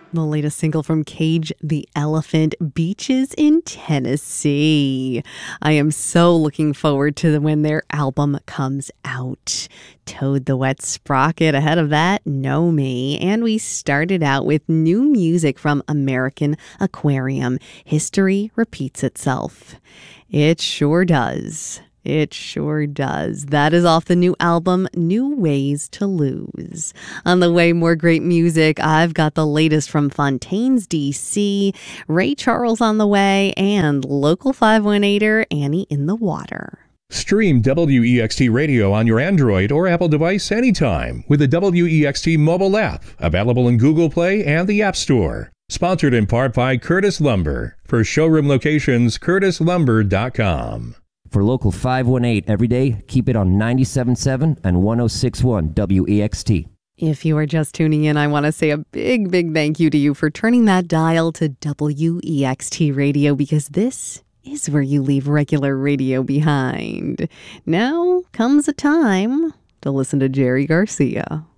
The latest single from Cage the Elephant, Beaches in Tennessee. I am so looking forward to when their album comes out. Toad the Wet Sprocket ahead of that, Know Me. And we started out with new music from American Aquarium. History repeats itself. It sure does. It sure does. That is off the new album, New Ways to Lose. On the way, more great music. I've got the latest from Fontaines, D.C., Ray Charles on the way, and local 518er Annie in the Water. Stream WEXT Radio on your Android or Apple device anytime with the WEXT mobile app, available in Google Play and the App Store. Sponsored in part by Curtis Lumber. For showroom locations, curtislumber.com. For Local 518 every day, keep it on 97.7 and 106.1 WEXT. If you are just tuning in, I want to say a big, big thank you to you for turning that dial to WEXT Radio, because this is where you leave regular radio behind. Now comes a time to listen to Jerry Garcia.